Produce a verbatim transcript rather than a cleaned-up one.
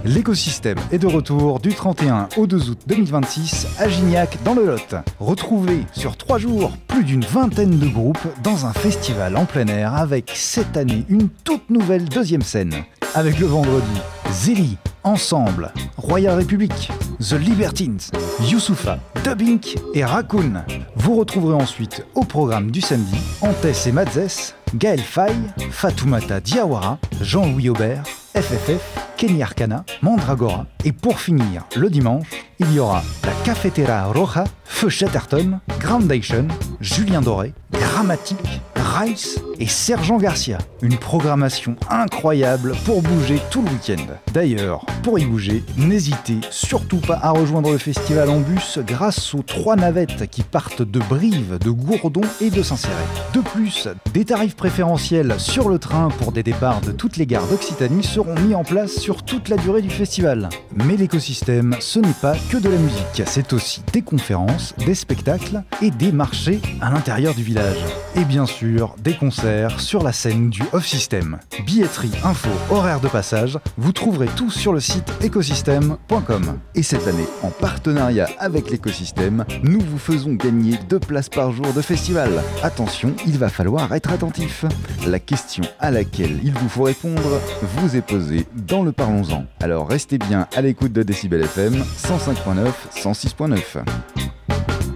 L'écosystème est de retour du trente et un au deux août deux mille vingt-six à Gignac dans le Lot. Retrouvez sur trois jours plus d'une vingtaine de groupes dans un festival en plein air avec cette année une toute nouvelle deuxième scène. Avec le vendredi, Zélie, Ensemble, Royal Republic, The Libertines, Youssoupha, Dubink et Raccoon. Vous retrouverez ensuite au programme du samedi Antès et Madzès, Gaël Faye, Fatoumata Diawara, Jean-Louis Aubert, F F F, Kenny Arcana, Mandragora. Et pour finir, le dimanche, il y aura la Cafetera Roja, Feu Chatterton, Groundation, Julien Doré, Grammatique, Rice et Sergent Garcia. Une programmation incroyable pour bouger tout le week-end. D'ailleurs, pour y bouger, n'hésitez surtout pas à rejoindre le festival en bus grâce aux trois navettes qui partent de Brive, de Gourdon et de Saint-Céré. De plus, des tarifs préférentiels sur le train pour des départs de toutes les gares d'Occitanie seront mis en place sur toute la durée du festival. Mais l'écosystème, ce n'est pas que de la musique, c'est aussi des conférences, des spectacles et des marchés à l'intérieur du village. Et bien sûr, des concerts sur la scène du Off-System. Billetterie, info, horaire de passage, vous trouverez tout sur le site écosystème point com. Et cette année, en partenariat avec l'écosystème, nous vous faisons gagner deux places par jour de festival. Attention, il va falloir être attentif. La question à laquelle il vous faut répondre vous est posée dans le Parlons-en. Alors restez bien à l'écoute de Décibel F M cent cinq point neuf, cent six point neuf.